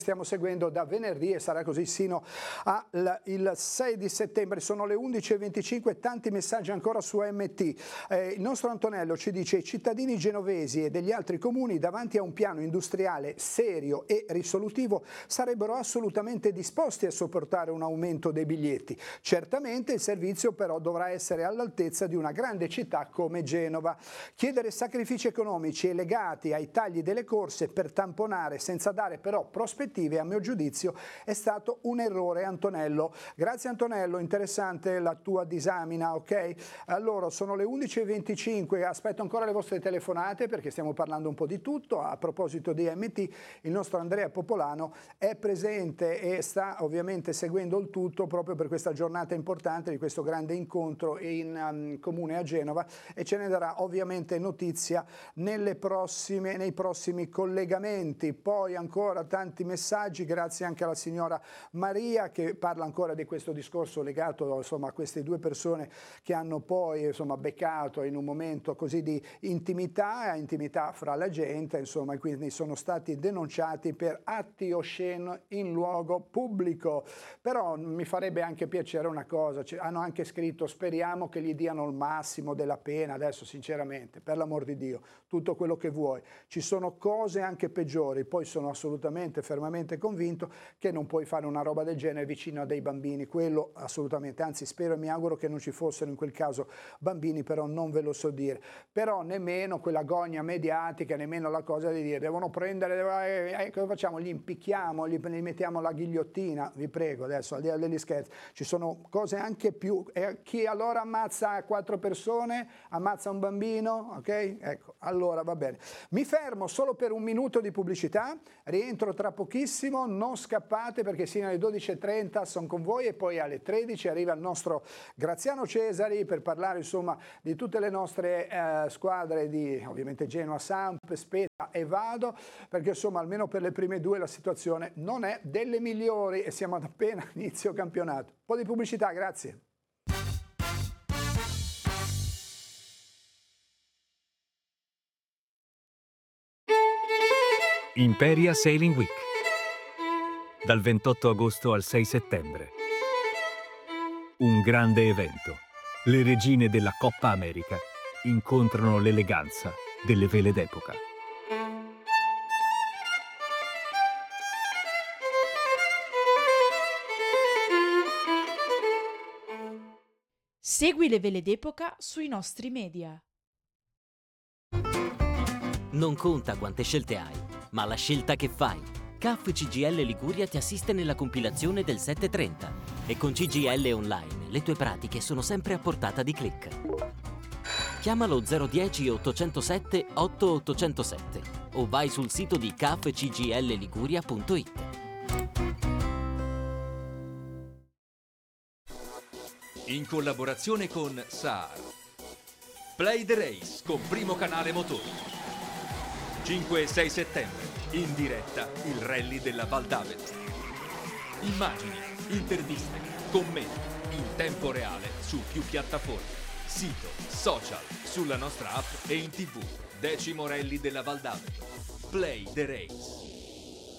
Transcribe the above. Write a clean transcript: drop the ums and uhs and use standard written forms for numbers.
Stiamo seguendo da venerdì e sarà così sino al 6 di settembre. Sono le 11:25, tanti messaggi ancora su AMT. Il nostro Antonello ci dice: i cittadini genovesi e degli altri comuni davanti a un piano industriale serio e risolutivo sarebbero assolutamente disposti a sopportare un aumento dei biglietti. Certamente il servizio però dovrà essere all'altezza di una grande città come Genova. Chiedere sacrifici economici legati ai tagli delle corse per tamponare senza dare però prospettive, a mio giudizio, è stato un errore, Antonello. Grazie Antonello, interessante la tua disamina, ok? Allora, sono le 11:25, aspetto ancora le vostre telefonate perché stiamo parlando un po' di tutto. A proposito di AMT, il nostro Andrea Popolano è presente e sta ovviamente seguendo il tutto proprio per questa giornata importante di questo grande incontro in comune a Genova, e ce ne darà ovviamente notizia nei prossimi collegamenti. Poi ancora tanti messaggi, grazie anche alla signora Maria che parla ancora di questo discorso legato insomma a queste due persone che hanno poi insomma beccato in un momento così di intimità fra la gente, insomma, e quindi sono stati denunciati per atti osceni in luogo pubblico. Però mi farebbe anche piacere una cosa, hanno anche scritto: speriamo che gli diano il massimo della pena. Adesso sinceramente, per l'amor di Dio, tutto quello che vuoi, ci sono cose anche peggiori. Poi sono assolutamente fermamente convinto che non puoi fare una roba del genere vicino a dei bambini, quello assolutamente, anzi spero e mi auguro che non ci fossero in quel caso bambini, però non ve lo so dire. Però nemmeno quella gogna mediatica, nemmeno la cosa di dire devono prendere, cosa facciamo? Li impicchiamo, gli mettiamo la ghigliottina, vi prego, adesso al di là degli scherzi, ci sono cose anche più, chi allora ammazza 4 persone, ammazza un bambino, ok? Ecco, allora va bene. Mi fermo solo per un minuto di pubblicità, rientro tra pochissimo, non scappate perché sino alle 12:30 sono con voi e poi alle 13 arriva il nostro Graziano Cesari per parlare insomma di tutte le nostre squadre di ovviamente Genoa, Samp, Spezia e Vado, perché insomma almeno per le prime due la situazione non è delle migliori e siamo ad appena inizio campionato. Un po' di pubblicità, grazie. Imperia Sailing Week, dal 28 agosto al 6 settembre. Un grande evento. Le regine della Coppa America incontrano l'eleganza delle vele d'epoca. Segui le vele d'epoca sui nostri media. Non conta quante scelte hai, ma la scelta che fai. CAF CGIL Liguria ti assiste nella compilazione del 730 e con CGIL Online le tue pratiche sono sempre a portata di click. Chiamalo 010 807 8807 o vai sul sito di cafcgilliguria.it. In collaborazione con SAR. Play the Race con Primo Canale Motori. 5 e 6 settembre, in diretta, il rally della Val d'Avelta. Immagini, interviste, commenti, in tempo reale, su più piattaforme, sito, social, sulla nostra app e in TV. 10° rally della Val d'Avelta. Play the Race.